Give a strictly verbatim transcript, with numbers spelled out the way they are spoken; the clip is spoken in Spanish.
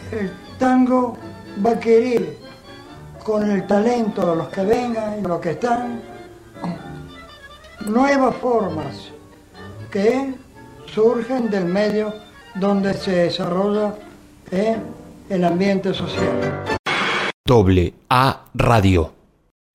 el tango va a adquirir con el talento de los que vengan y de los que están nuevas formas que surgen del medio donde se desarrolla eh, el ambiente social. Doble A Radio.